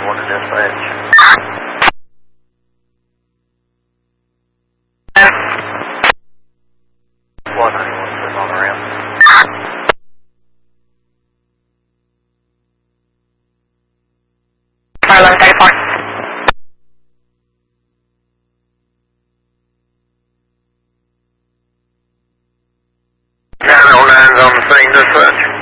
191 to dispatch. Squad 91 sitting on the ramp. Fire 1134. Nine on the scene, dispatch.